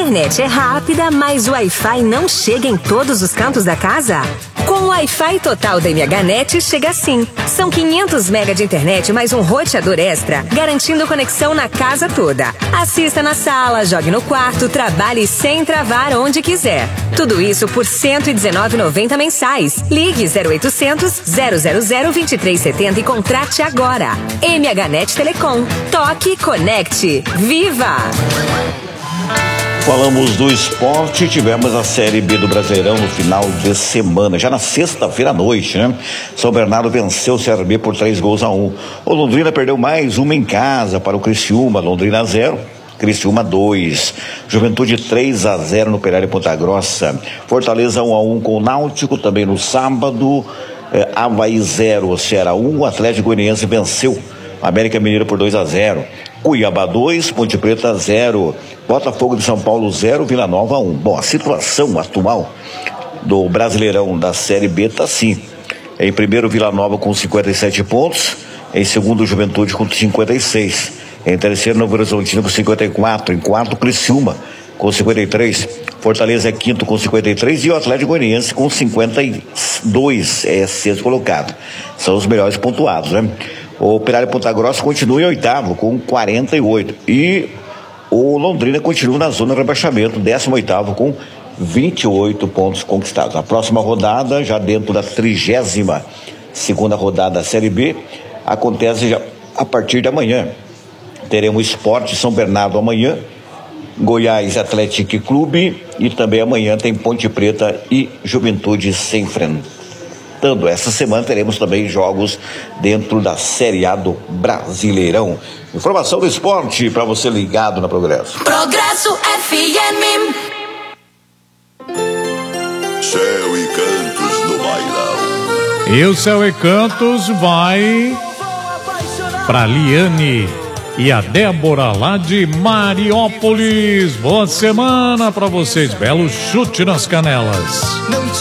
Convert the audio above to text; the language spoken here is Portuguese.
internet é rápida, mas o Wi-Fi não chega em todos os cantos da casa? Com o Wi-Fi total da MHNet chega assim. São 500 MB de internet mais um roteador extra, garantindo conexão na casa toda. Assista na sala, jogue no quarto, trabalhe sem travar onde quiser. Tudo isso por R$ 119,90 mensais. Ligue 0800 000 2370 e contrate agora. MHNet Telecom. Toque, conecte. Viva! Falamos do esporte, tivemos a Série B do Brasileirão no final de semana, já na sexta-feira à noite, né? São Bernardo venceu o CRB por 3-1. O Londrina perdeu mais uma em casa para o Criciúma, Londrina 0, Criciúma 2. Juventude 3-0 no Operário Ponta Grossa. Fortaleza 1-1 com o Náutico, também no sábado. Avaí 0, Ceará 1, Atlético Goianiense venceu América Mineiro por 2-0. Cuiabá 2, Ponte Preta 0, Botafogo de São Paulo 0, Vila Nova 1. Bom, a situação atual do Brasileirão da Série B está assim. Em primeiro, Vila Nova com 57 pontos. Em segundo, Juventude com 56. Em terceiro, Novo Horizontino com 54. Em quarto, Criciúma com 53. Fortaleza é quinto com 53 e o Atlético Goianiense com 52. É sexto colocado. São os melhores pontuados, né? O Operário Ponta Grossa continua em oitavo com 48 e o Londrina continua na zona de rebaixamento, 18º com 28 pontos conquistados. A próxima rodada, já dentro da 32ª rodada da Série B, acontece já a partir de amanhã. Teremos Sport São Bernardo amanhã, Goiás Atlético Clube e também amanhã tem Ponte Preta e Juventude se enfrentando. Essa semana teremos também jogos dentro da Série A do Brasileirão. Informação do esporte para você ligado na Progresso. Progresso FM. Céu e Cantos no bailão. E o Céu e Cantos vai para Liane e a Débora lá de Mariópolis. Boa semana para vocês. Belo chute nas canelas.